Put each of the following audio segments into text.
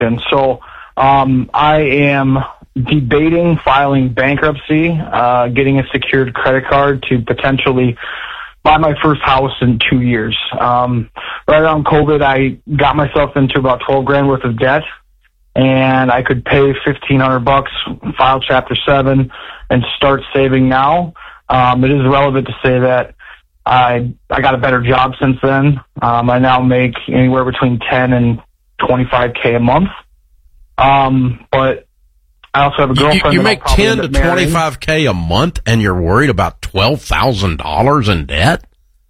question. So I am debating filing bankruptcy, getting a secured credit card to potentially buy my first house in 2 years. Right around COVID, I got myself into about $12,000 worth of debt, and I could pay $1,500, file Chapter 7, and start saving now. It is relevant to say that I got a better job since then. I now make anywhere between $10,000 and $25,000 a month. But I also have a girlfriend. You make $10,000 to $25,000 a month, and you're worried about $12,000 in debt?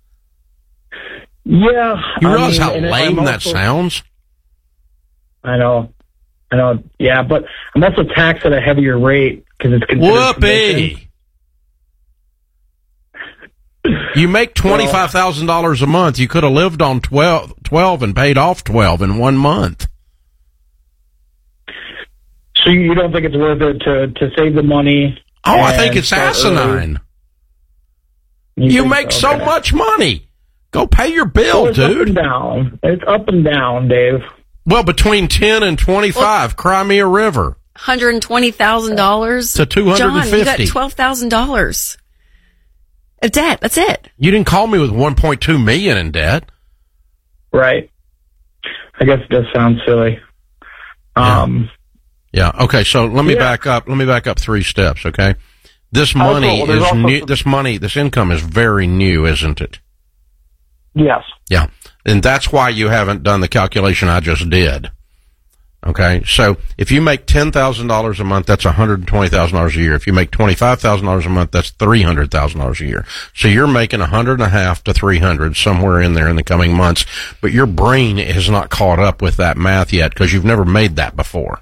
Yeah. You realize how lame that sounds? I know. Yeah, but I'm also taxed at a heavier rate because it's considered whoopee. You make $25,000 a month. You could have lived on 12 and paid off 12 in 1 month. So you don't think it's worth it to save the money? Oh, I think it's asinine. You make so much money. Go pay your bill, dude. Up and down. It's up and down, Dave. Well, between 10 and 25, cry me a river. $120,000 to $250,000. John, you got $12,000 of debt. That's it. You didn't call me with $1.2 million in debt. Right. I guess it does sound silly. Yeah. Okay. So let me back up. Let me back up 3 steps. Okay. This money is new. This income is very new, isn't it? Yes. Yeah. And that's why you haven't done the calculation I just did. Okay. So if you make $10,000 a month, that's $120,000 a year. If you make $25,000 a month, that's $300,000 a year. So you're making $150,000 to $300,000 somewhere in there in the coming months. But your brain has not caught up with that math yet because you've never made that before.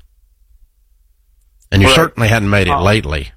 And you certainly hadn't made it lately.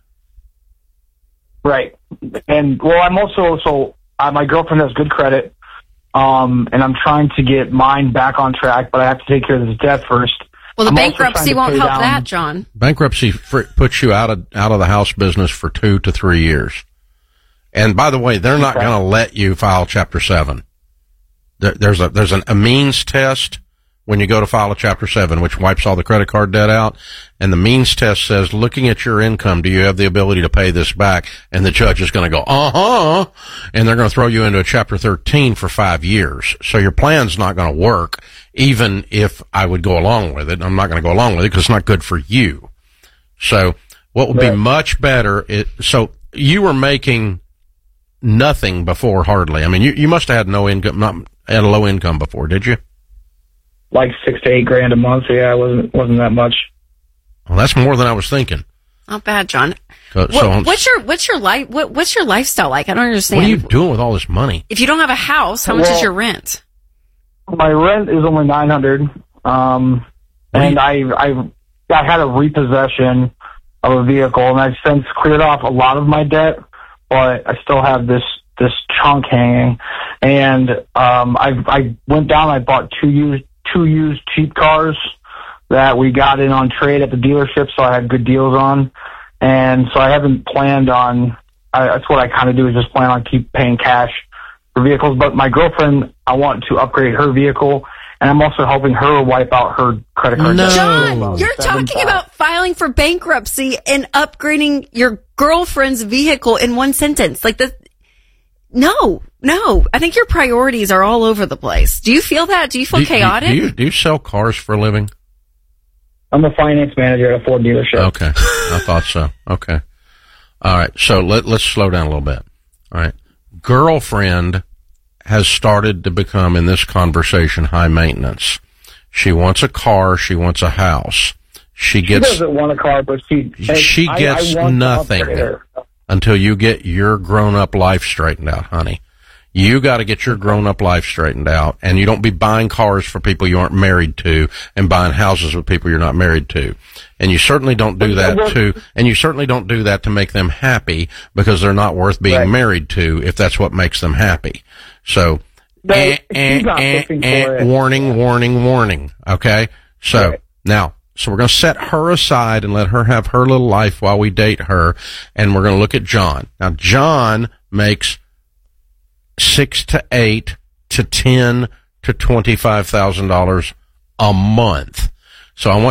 Right. And, well, I'm also, my girlfriend has good credit, and I'm trying to get mine back on track, but I have to take care of this debt first. Well, the bankruptcy won't help that, John. Bankruptcy puts you out of the house business for 2 to 3 years. And by the way, they're not going to let you file Chapter 7. There's a means test when you go to file a Chapter 7, which wipes all the credit card debt out. And the means test says, looking at your income, do you have the ability to pay this back? And the judge is going to go, and they're going to throw you into a Chapter 13 for 5 years. So your plan's not going to work, even if I would go along with it. I'm not going to go along with it because it's not good for you. So what would be much better so you were making nothing before, hardly. I mean, you must have had no income, not had a low income before, did you? Like $6,000 to $8,000 a month. Yeah, it wasn't that much. Well, that's more than I was thinking. Not bad, John. What's your lifestyle like? I don't understand. What are you doing with all this money? If you don't have a house, how much is your rent? My rent is only $900. And I had a repossession of a vehicle, and I've since cleared off a lot of my debt, but I still have this chunk hanging. And I went down. I bought two used cheap cars that we got in on trade at the dealership, so I had good deals on. And so I haven't planned on, that's what I kind of do, is just plan on keep paying cash for vehicles. But my girlfriend, I want to upgrade her vehicle, and I'm also helping her wipe out her credit card debt. John, you're talking about filing for bankruptcy and upgrading your girlfriend's vehicle in one sentence. No. I think your priorities are all over the place. Do you feel that? Do you feel chaotic? Do you sell cars for a living? I'm a finance manager at a Ford dealership. Okay. I thought so. Okay. All right. So let's slow down a little bit. All right. Girlfriend has started to become, in this conversation, high maintenance. She wants a car. She wants a house. She doesn't want a car, but she gets nothing until you get your grown-up life straightened out, honey. You got to get your grown-up life straightened out, and you don't be buying cars for people you aren't married to and buying houses with people you're not married to. And you certainly don't do that to make them happy, because they're not worth being married to if that's what makes them happy. So, warning. Okay? So, now, we're going to set her aside and let her have her little life while we date her, and we're going to look at John. Now, John makes $6,000 to $8,000 to $10,000 to $25,000 a month. So I want